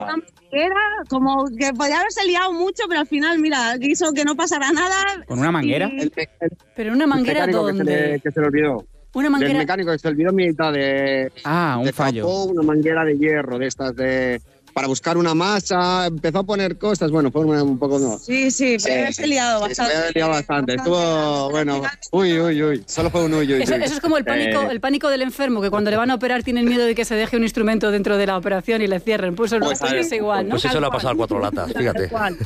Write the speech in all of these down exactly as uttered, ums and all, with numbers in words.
Una manguera, como que podía haberse liado mucho, pero al final, mira, quiso que no pasara nada. ¿Con una manguera? Y... El, el, ¿Pero una manguera el dónde? Que se, le, que se le olvidó. Una manguera... El mecánico que se olvidó mitad de... Ah, un de fallo. Capó, una manguera de hierro de estas de... Para buscar una masa, empezó a poner cosas, bueno, fue un poco... No. Sí, sí, podía haberse liado sí, bastante. Se había liado bastante, bastante estuvo, bueno, uy, uy, uy, solo fue un uy, uy, Eso, uy. eso es como el pánico, Eh, el pánico del enfermo, que cuando le van a operar tienen miedo de que se deje un instrumento dentro de la operación y le cierren. Pues, Pues, pues es igual, ¿no? Pues eso le ha pasado al cuatro latas, fíjate.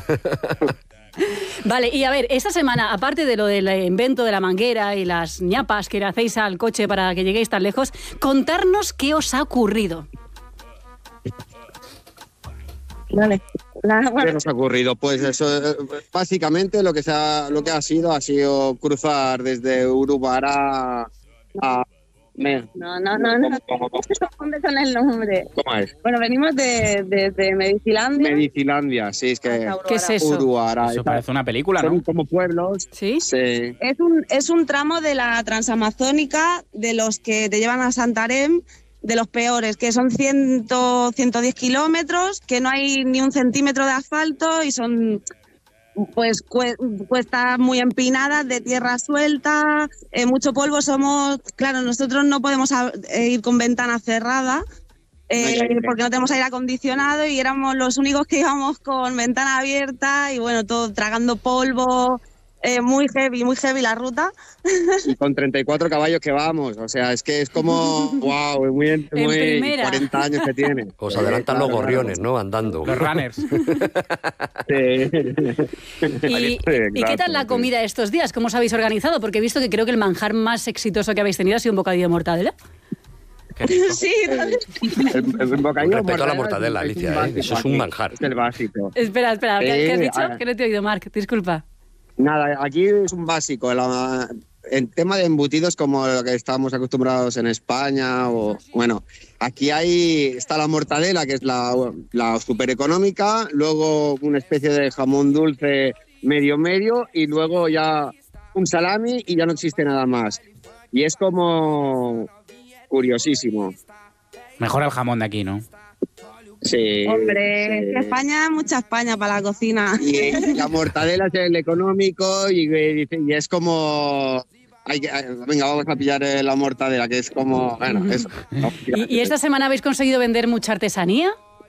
Vale, y a ver, esta semana, aparte de lo del invento de la manguera y las ñapas que le hacéis al coche para que lleguéis tan lejos, contarnos qué os ha ocurrido. Vale. La, bueno, ¿Qué nos ha ocurrido? Pues eso, básicamente lo que, se ha, lo que ha sido ha sido cruzar desde Urubara a... Me, no, no, no, no, ¿Cómo, cómo, se confunde con el nombre. ¿Cómo es? Bueno, venimos de, de, de Medicilandia. Medicilandia, sí, es que... ¿Qué es eso? Uruguara. Eso parece una película, Son ¿no? como pueblos. ¿Sí? Sí. Es un, es un tramo de la Transamazónica de los que te llevan a Santarém, de los peores, que son cien, ciento diez kilómetros, que no hay ni un centímetro de asfalto y son pues cuestas muy empinadas, de tierra suelta, eh, mucho polvo. Somos, claro, nosotros no podemos a, eh, ir con ventana cerrada, eh, no porque no tenemos aire acondicionado y éramos los únicos que íbamos con ventana abierta y bueno, todo tragando polvo. Eh, muy heavy, muy heavy la ruta. Y con treinta y cuatro caballos que vamos, o sea, es que es como, wow, muy, muy cuarenta años que tiene. Os adelantan los gorriones, ¿no? Andando. Los runners. Sí. ¿Y, ¿Y qué tal la comida estos días? ¿Cómo os habéis organizado? Porque he visto que creo que el manjar más exitoso que habéis tenido ha sido un bocadillo de mortadela. Sí, el, el bocadillo Respecto a la mortadela, Alicia, ¿eh? Eso es un manjar. Es el básico. Espera, espera, ¿qué, ¿qué has dicho? a... Que no te he oído, Marc, disculpa. Nada, aquí es un básico. La, el tema de embutidos como lo que estamos acostumbrados en España, o bueno, aquí hay está la mortadela, que es la, la súper económica, luego una especie de jamón dulce medio medio y luego ya un salami y ya no existe nada más. Y es como curiosísimo. Mejor el jamón de aquí, ¿no? Sí. Hombre, sí. que España, mucha España para la cocina. Y la mortadela es el económico y, y es como... Hay que, venga, vamos a pillar la mortadela, que es como... Bueno, eso. ¿Y, ¿Y esta semana habéis conseguido vender mucha artesanía?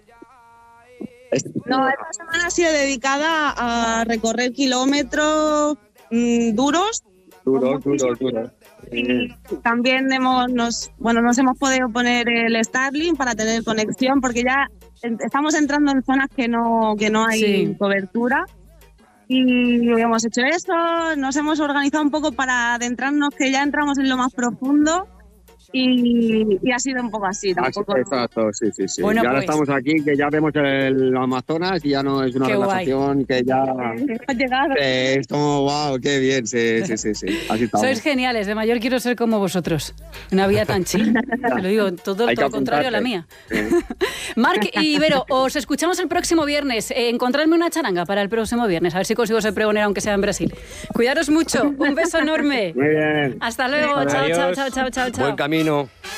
No, esta semana ha sido dedicada a recorrer kilómetros mmm, duros. Duros, duros, duros. Y también hemos, nos, bueno, nos hemos podido poner el Starlink para tener conexión, porque ya estamos entrando en zonas que no, que no hay sí. cobertura. Y hemos hecho eso, nos hemos organizado un poco para adentrarnos, que ya entramos en lo más profundo. Y, y ha sido un poco así, tampoco. Así, exacto, sí, sí, sí. Bueno, ya pues, estamos aquí, que ya vemos el Amazonas y ya no es una relajación que ya... Ha llegado. Eh, es como, wow, qué bien, sí, sí, sí, sí. Así estamos. Sois geniales, de mayor quiero ser como vosotros. Una vida tan chila. Te lo digo, todo lo contrario a la mía. Sí. Marc y Vero, os escuchamos el próximo viernes. Eh, encontradme una charanga para el próximo viernes, a ver si consigo ser pregonera, aunque sea en Brasil. Cuidaros mucho, un beso enorme. Muy bien. Hasta luego, sí. chao, chao, chao, chao, chao, chao. Buen camino.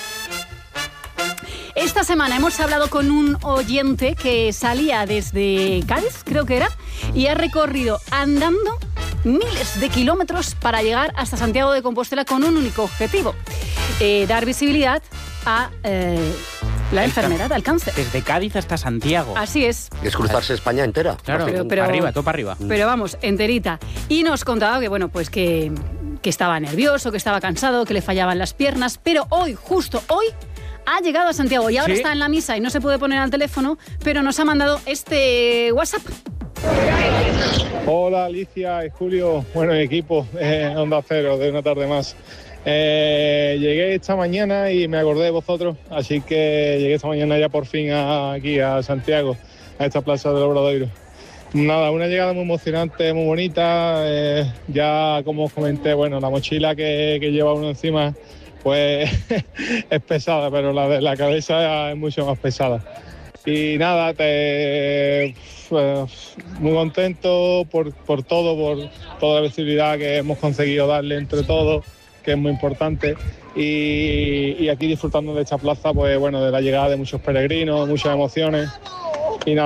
Esta semana hemos hablado con un oyente que salía desde Cádiz, creo que era, y ha recorrido andando miles de kilómetros para llegar hasta Santiago de Compostela con un único objetivo, eh, dar visibilidad a eh, la el enfermedad, al cáncer. Desde Cádiz hasta Santiago. Así es. Es cruzarse España entera. Claro, pero, pero, arriba, todo para arriba. Pero vamos, enterita. Y nos contaba que, bueno, pues que... que estaba nervioso, que estaba cansado, que le fallaban las piernas, pero hoy, justo hoy, ha llegado a Santiago y ahora ¿Sí? está en la misa y no se puede poner al teléfono, pero nos ha mandado este WhatsApp. Hola Alicia y Julio, bueno equipo, eh, Onda Cero de una tarde más. Eh, llegué esta mañana y me acordé de vosotros, así que llegué esta mañana ya por fin a, aquí a Santiago, a esta plaza del Obradoiro. Nada, una llegada muy emocionante, muy bonita, eh, ya como os comenté, bueno, la mochila que, que lleva uno encima pues es pesada, pero la de la cabeza es mucho más pesada. Y nada, te, pues, muy contento por, por todo, por toda la visibilidad que hemos conseguido darle entre todos, que es muy importante. Y, y aquí disfrutando de esta plaza, pues bueno, de la llegada de muchos peregrinos, muchas emociones. Y nada.